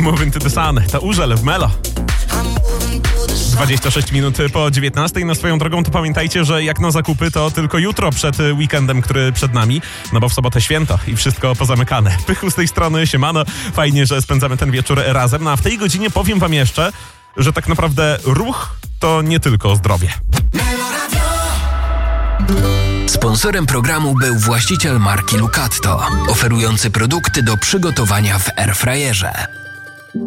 Moving to the Sun, to Urzel w Melo. 26 minut po 19. No swoją drogą to pamiętajcie, że jak na zakupy to tylko jutro przed weekendem, który przed nami, no bo w sobotę święto i wszystko pozamykane. Pychu z tej strony, siemano, fajnie, że spędzamy ten wieczór razem. No a w tej godzinie powiem wam jeszcze, że tak naprawdę ruch to nie tylko zdrowie. Sponsorem programu był właściciel marki Lucatto, oferujący produkty do przygotowania w airfryerze.